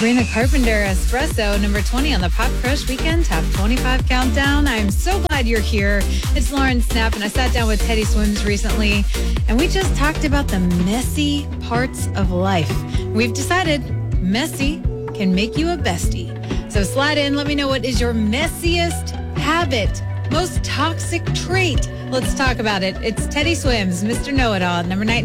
Sabrina Carpenter, Espresso, number 20 on the Pop Crush Weekend Top 25 Countdown. I'm so glad you're here. It's Lauren Snap, and I sat down with Teddy Swims recently, and we just talked about the messy parts of life. We've decided messy can make you a bestie. So slide in, let me know what is your messiest habit, most toxic trait. Let's talk about it. It's Teddy Swims, Mr. Know-It-All, number 19.